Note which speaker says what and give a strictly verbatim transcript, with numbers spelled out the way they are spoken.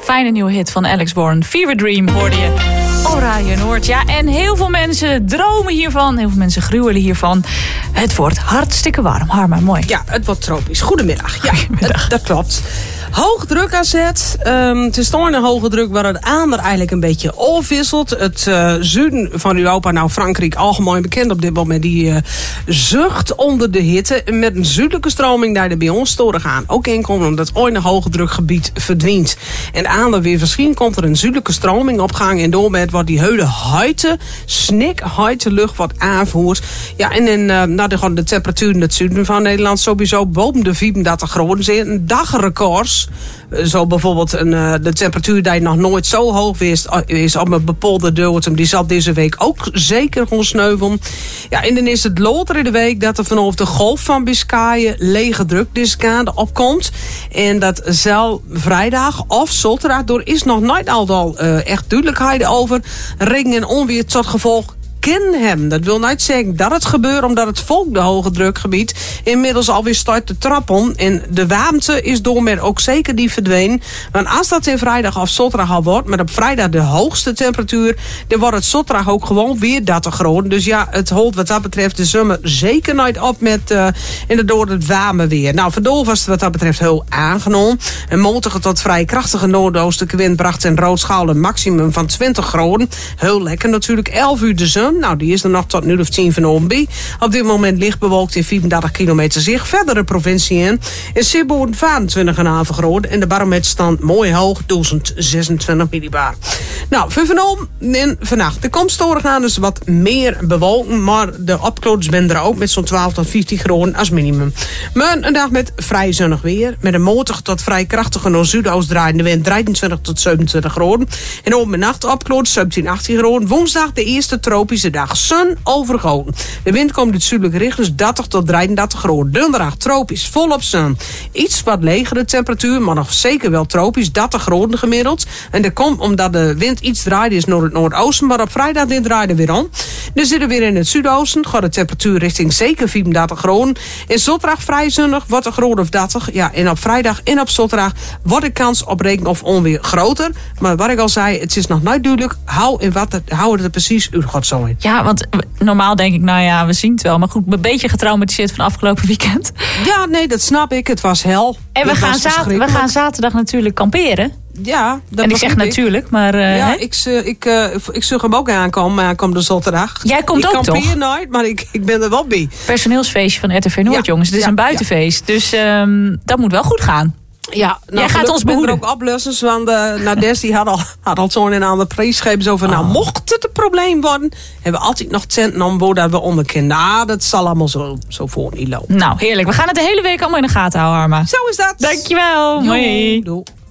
Speaker 1: Fijne nieuwe hit van Alex Warren. Fever Dream hoorde je op Radio Noord. Ja, en heel veel mensen dromen hiervan. Heel veel mensen gruwelen hiervan. Het wordt hartstikke warm. Harma, mooi.
Speaker 2: Ja, het wordt tropisch. Goedemiddag. Ja,
Speaker 1: Goedemiddag.
Speaker 2: Het, dat klopt. Hoog druk aan zet. Um, het is toch een hoge druk waar het aan er eigenlijk een beetje opwisselt. Het uh, zuiden van Europa, nou Frankrijk, algemeen bekend op dit moment, die uh, zucht onder de hitte. Met een zuidelijke stroming daar de bij ons storen gaan. Ook inkomen omdat ooit een hoge drukgebied verdwijnt. En aan de weer misschien komt er een zuidelijke stroming op gang. En door met wat die hele huite, snikhuite lucht wat aanvoert. Ja, en in, uh, nou, de, de temperatuur in het zuiden van Nederland sowieso boven de vierendertig graden zit. Een dagrecords. Zo bijvoorbeeld een, uh, de temperatuur die nog nooit zo hoog is, is op een bepolder Doortum. Die zal deze week ook zeker gewoon sneuvelen. Ja, en dan is het later in de week dat er vanaf de golf van Biscayen lege druk deze kant opkomt. En dat zal vrijdag of zaterdag, door is nog nooit al uh, echt duidelijkheid over. Regen en onweer tot gevolg ken hem. Dat wil niet zeggen dat het gebeurt, omdat het volk de hoge drukgebied inmiddels alweer start te trappen. En de warmte is door met ook zeker die verdwenen. Want als dat in vrijdag of zaterdag al wordt, met op vrijdag de hoogste temperatuur, dan wordt het zaterdag ook gewoon weer dertig graden. Dus ja, het holt wat dat betreft de zomer zeker nooit op met uh, inderdaad het warme weer. Nou, vandaag was het wat dat betreft heel aangenomen. Een matige tot vrij krachtige noordoostelijke wind bracht in Roodschaal een maximum van twintig graden. Heel lekker natuurlijk. elf uur de zon. Nou, die is er nog tot nu of tien van bij. Op dit moment licht bewolkt in vierendertig kilometer zicht. Verdere provincie in. In Sibboorn vijfentwintig komma vijf graden. En de barometer stand mooi hoog, duizend zesentwintig millibar. Nou, voor vanavond en vannacht. De komst aan is wat meer bewolken. Maar de opkloots ben er ook met zo'n twaalf tot vijftien graden als minimum. Maar een dag met vrij zonnig weer. Met een matige tot vrij krachtige noord-zuidoost draaiende wind. drieëntwintig tot zevenentwintig graden. En op mijn nacht opkloots zeventien, achttien graden. Woensdag de eerste tropische dag. Zon overgoten. De wind komt uit zuidelijke richting, dus dertig tot drieëndertig graden. Donderdag tropisch, volop zon. Iets wat legere temperatuur, maar nog zeker wel tropisch. dertig graden gemiddeld. En dat komt omdat de wind iets draait is naar het noordoosten. Maar op vrijdag dit draaide weer om. Dan zitten we weer in het zuidoosten. Gaat de temperatuur richting zeker vierendertig graden. In zaterdag vrij zonnig, wordt een graad of dertig. Ja, en op vrijdag en op zaterdag wordt de kans op regen of onweer groter. Maar wat ik al zei, het is nog nooit duidelijk. Hou in wat het, hou het er precies uit gaat zo in.
Speaker 1: Ja, want normaal denk ik, nou ja, we zien het wel. Maar goed, een beetje getraumatiseerd van afgelopen weekend.
Speaker 2: Ja, nee, dat snap ik. Het was hel.
Speaker 1: En we, gaan, zat- we gaan zaterdag natuurlijk kamperen.
Speaker 2: Ja, dat
Speaker 1: en ik zeg ik. natuurlijk, maar... Uh,
Speaker 2: ja,
Speaker 1: hè?
Speaker 2: ik, ik, uh, ik zag hem ook aankomen, maar hij komt de zaterdag.
Speaker 1: Jij komt
Speaker 2: ik
Speaker 1: ook toch?
Speaker 2: Ik kampeer nooit, maar ik, ik ben er wel bij.
Speaker 1: Personeelsfeestje van R T V Noord, ja, jongens. Het is ja, een buitenfeest. Ja. Dus um, dat moet wel goed gaan.
Speaker 2: Ja, nou,
Speaker 1: jij gaat ons behoeden.
Speaker 2: Ik ben er ook oplussen, want uh, Nades die had al, had al zo'n en ander prijsgeven. Zo van, oh. nou, mocht het een probleem worden, hebben we altijd nog centen om dat we onderkennen. Nou, dat zal allemaal zo, zo voor niet lopen.
Speaker 1: Nou, heerlijk. We gaan het de hele week allemaal in de gaten houden, Harma.
Speaker 2: Zo is dat.
Speaker 1: Dankjewel.
Speaker 2: Jo,
Speaker 1: hoi.
Speaker 2: Doei.